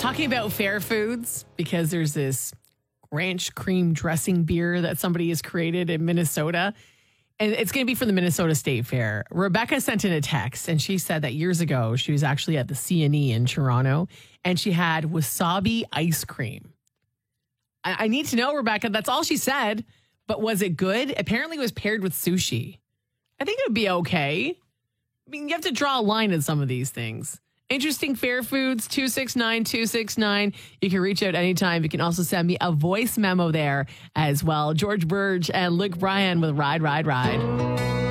Talking about fair foods, because there's this ranch cream dressing beer that somebody has created in Minnesota. And it's going to be for the Minnesota State Fair. Rebecca sent in a text and she said that years ago, she was actually at the CNE in Toronto and she had wasabi ice cream. I need to know, Rebecca, that's all she said. But was it good? Apparently it was paired with sushi. I think it would be okay. I mean, you have to draw a line in some of these things. Interesting fair foods, 269-269. You can reach out anytime. You can also send me a voice memo there as well. George Burge and Luke Bryan with Ride, Ride, Ride.